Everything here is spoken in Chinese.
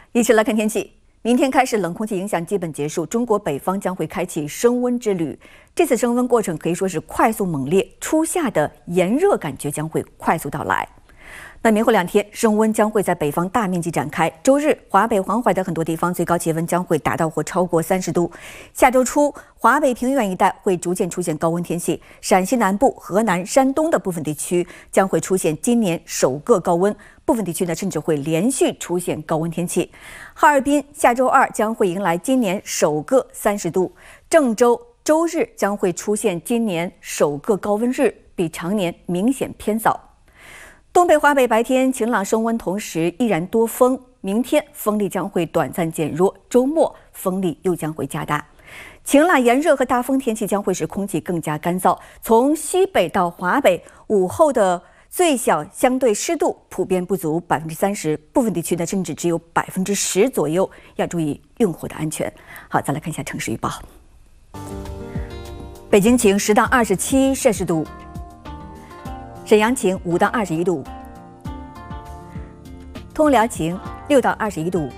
一起来看天气。明天开始，冷空气影响基本结束，中国北方将会开启升温之旅。这次升温过程可以说是快速猛烈，初夏的炎热感觉将会快速到来。那明后2天，升温将会在北方大面积展开。周日，华北、黄淮的很多地方最高气温将会达到或超过30度。下周初，华北平原一带会逐渐出现高温天气，陕西南部、河南、山东的部分地区将会出现今年首个高温，部分地区呢甚至会连续出现高温天气。哈尔滨下周2将会迎来今年首个30度，郑州周日将会出现今年首个高温日，比常年明显偏早。东北、华北白天晴朗升温，同时依然多风。明天风力将会短暂减弱，周末风力又将会加大。晴朗、炎热和大风天气将会使空气更加干燥。从西北到华北，午后的最小相对湿度普遍不足30%，部分地区呢甚至只有10%左右，要注意用火的安全。好，再来看一下城市预报。北京晴10到27摄氏度。沈阳晴5到21度，通辽晴6到21度。